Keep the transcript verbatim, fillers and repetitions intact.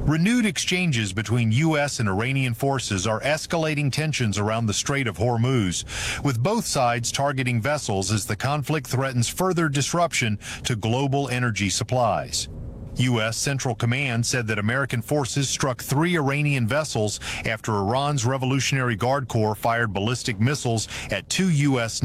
Renewed exchanges between U S and Iranian forces are escalating tensions around the Strait of Hormuz, with both sides targeting vessels as the conflict threatens further disruption to global energy supplies. U S Central Command said that American forces struck three Iranian vessels after Iran's Revolutionary Guard Corps fired ballistic missiles at two U S